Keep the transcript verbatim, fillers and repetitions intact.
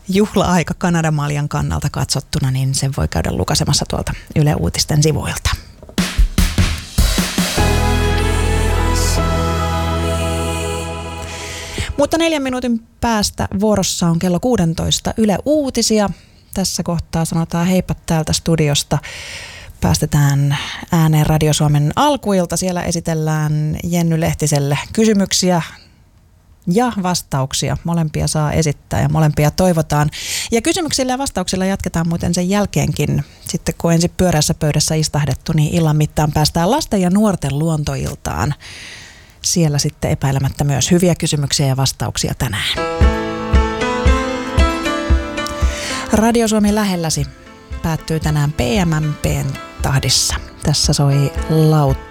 juhla-aika Kanadamaljan kannalta katsottuna, niin sen voi käydä lukasemassa tuolta Yle Uutisten sivuilta. Mutta neljän minuutin päästä vuorossa on kello kuusitoista Yle Uutisia. Tässä kohtaa sanotaan heippa täältä studiosta. Päästetään ääneen Radio Suomen alkuilta. Siellä esitellään Jenny Lehtiselle kysymyksiä ja vastauksia. Molempia saa esittää ja molempia toivotaan. Ja kysymyksillä ja vastauksilla jatketaan muuten sen jälkeenkin. Sitten kun ensin pyörässä pöydässä istahdettu, niin illan mittaan päästään lasten ja nuorten luontoiltaan. Siellä sitten epäilemättä myös hyviä kysymyksiä ja vastauksia tänään. Radio Suomi lähelläsi päättyy tänään P M M P:n tahdissa. Tässä soi Lautta.